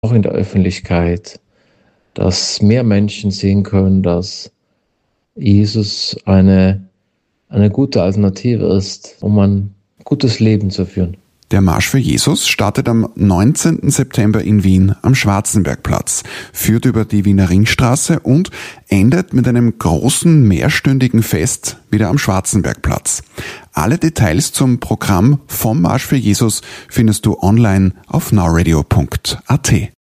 auch in der Öffentlichkeit, dass mehr Menschen sehen können, dass Jesus eine gute Alternative ist, um ein gutes Leben zu führen. Der Marsch für Jesus startet am 19. September in Wien am Schwarzenbergplatz, führt über die Wiener Ringstraße und endet mit einem großen mehrstündigen Fest wieder am Schwarzenbergplatz. Alle Details zum Programm vom Marsch für Jesus findest du online auf nowradio.at.